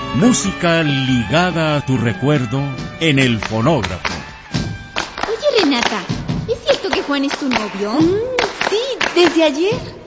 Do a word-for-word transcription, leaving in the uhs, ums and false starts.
Música ligada a tu recuerdo en el fonógrafo. Oye, Renata, ¿es cierto que Juan es tu novio? Mm, sí, desde ayer.